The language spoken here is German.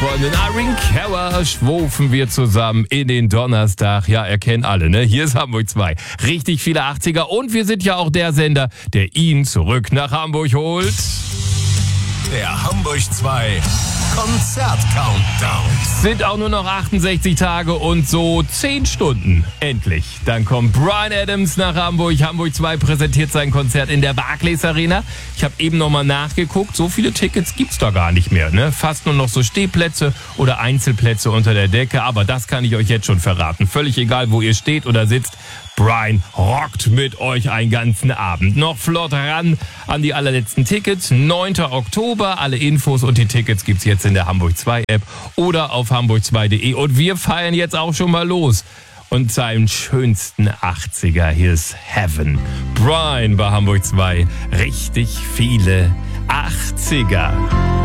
Freundin Irene Cara schwufen wir zusammen in den Donnerstag. Ja, ihr kennt alle, ne? Hier ist Hamburg 2. Richtig viele 80er und wir sind ja auch der Sender, der ihn zurück nach Hamburg holt. Der Hamburg 2 Konzert-Countdown. Sind auch nur noch 68 Tage und so 10 Stunden. Endlich. Dann kommt Bryan Adams nach Hamburg. Hamburg 2 präsentiert sein Konzert in der Barclays Arena. Ich habe eben nochmal nachgeguckt. So viele Tickets gibt's da gar nicht mehr, ne? Fast nur noch so Stehplätze oder Einzelplätze unter der Decke. Aber das kann ich euch jetzt schon verraten. Völlig egal, wo ihr steht oder sitzt. Bryan rockt mit euch einen ganzen Abend. Noch flott ran an die allerletzten Tickets. 9. Oktober. Alle Infos und die Tickets gibt's jetzt in der Hamburg 2 App oder auf hamburg2.de. Und wir feiern jetzt auch schon mal los. Und seinen schönsten 80er. Hier ist Heaven. Bryan bei Hamburg 2. Richtig viele 80er.